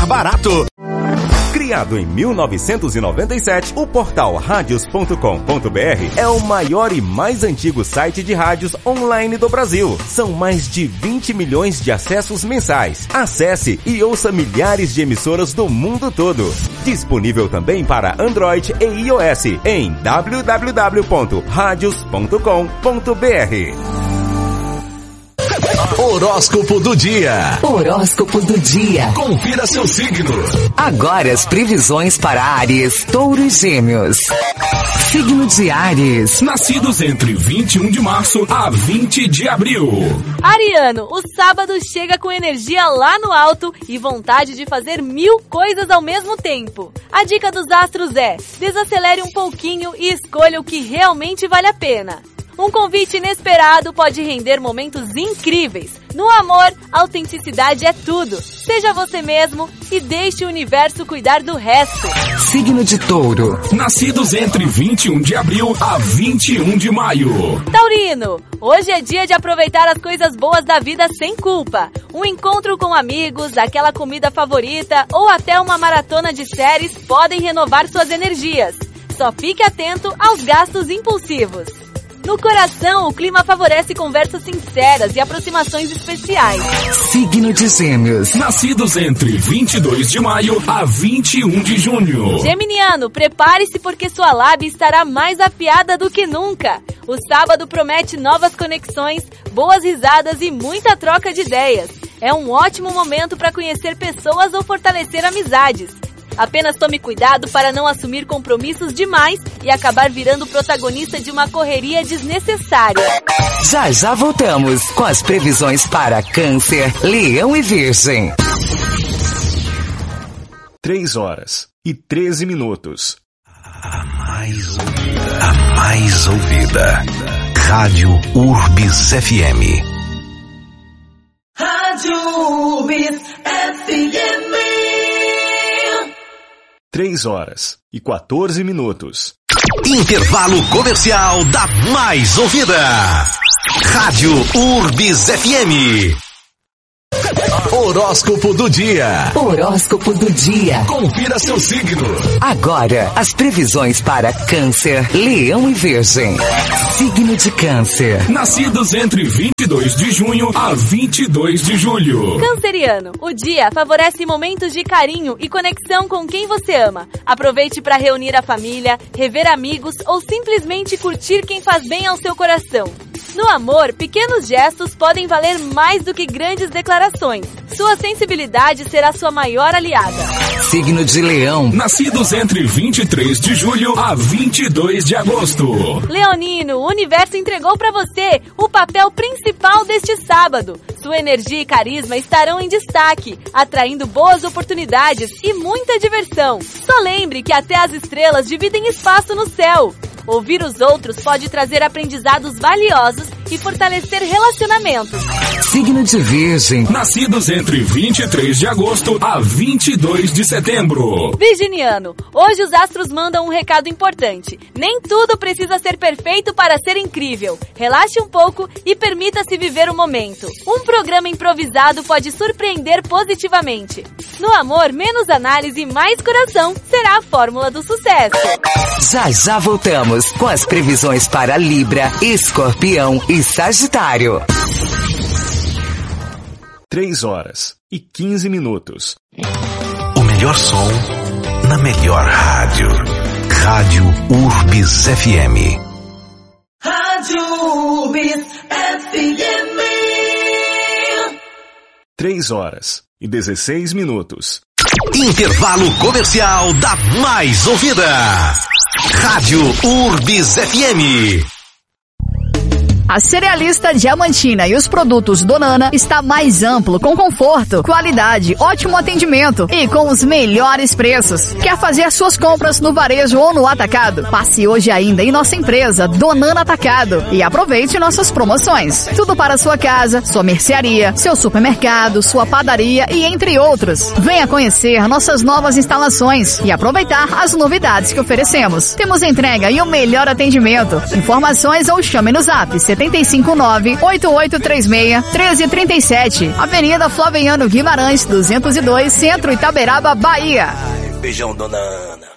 barato. Criado em 1997, o portal radios.com.br é o maior e mais antigo site de rádios online do Brasil. São mais de 20 milhões de acessos mensais. Acesse e ouça milhares de emissoras do mundo todo. Disponível também para Android e iOS em www.radios.com.br. Horóscopo do dia. Horóscopo do dia. Confira seu signo. Agora as previsões para Áries, Touro e Gêmeos. Signo de Áries. Nascidos entre 21 de março a 20 de abril. Ariano, o sábado chega com energia lá no alto e vontade de fazer 1000 coisas ao mesmo tempo. A dica dos astros é: desacelere um pouquinho e escolha o que realmente vale a pena. Um convite inesperado pode render momentos incríveis. No amor, autenticidade é tudo. Seja você mesmo e deixe o universo cuidar do resto. Signo de Touro. Nascidos entre 21 de abril a 21 de maio. Taurino, hoje é dia de aproveitar as coisas boas da vida sem culpa. Um encontro com amigos, aquela comida favorita ou até uma maratona de séries podem renovar suas energias. Só fique atento aos gastos impulsivos. No coração, o clima favorece conversas sinceras e aproximações especiais. Signo de Gêmeos. Nascidos entre 22 de maio a 21 de junho. Geminiano, prepare-se porque sua lábia estará mais afiada do que nunca. O sábado promete novas conexões, boas risadas e muita troca de ideias. É um ótimo momento para conhecer pessoas ou fortalecer amizades. Apenas tome cuidado para não assumir compromissos demais e acabar virando protagonista de uma correria desnecessária. Já já voltamos com as previsões para Câncer, Leão e Virgem. 3h13. A mais ouvida. Rádio Urbis FM. Rádio Urbis FM. 3h14. Intervalo comercial da mais ouvida. Rádio Urbis FM. Horóscopo do dia. Horóscopo do dia. Confira seu signo. Agora, as previsões para Câncer, Leão e Virgem. Signo de Câncer. Nascidos entre 22 de junho a 22 de julho. Canceriano, o dia favorece momentos de carinho e conexão com quem você ama. Aproveite para reunir a família, rever amigos ou simplesmente curtir quem faz bem ao seu coração. No amor, pequenos gestos podem valer mais do que grandes declarações. Sua sensibilidade será sua maior aliada. Signo de Leão. Nascidos entre 23 de julho a 22 de agosto. Leonino, o universo entregou para você o papel principal deste sábado. Sua energia e carisma estarão em destaque, atraindo boas oportunidades e muita diversão. Só lembre que até as estrelas dividem espaço no céu. Ouvir os outros pode trazer aprendizados valiosos e fortalecer relacionamentos. Signo de Virgem. Nascidos entre 23 de agosto a 22 de setembro. Virginiano, hoje os astros mandam um recado importante. Nem tudo precisa ser perfeito para ser incrível. Relaxe um pouco e permita-se viver o momento. Um programa improvisado pode surpreender positivamente. No amor, menos análise e mais coração será a fórmula do sucesso. Já já voltamos com as previsões para Libra, Escorpião e Sagitário. 3h15. O melhor som na melhor rádio. Rádio Urbis FM. Rádio Urbis FM. 3h16. Intervalo comercial da mais ouvida. Rádio Urbis FM. A Cerealista Diamantina e os produtos Donana está mais amplo, com conforto, qualidade, ótimo atendimento e com os melhores preços. Quer fazer suas compras no varejo ou no atacado? Passe hoje ainda em nossa empresa Donana Atacado e aproveite nossas promoções. Tudo para sua casa, sua mercearia, seu supermercado, sua padaria e entre outros. Venha conhecer nossas novas instalações e aproveitar as novidades que oferecemos. Temos entrega e o melhor atendimento. Informações ou chame no Zap 759-8836-1337. Avenida Flaviano Guimarães, 202, Centro, Itaberaba, Bahia. Beijão, dona Ana.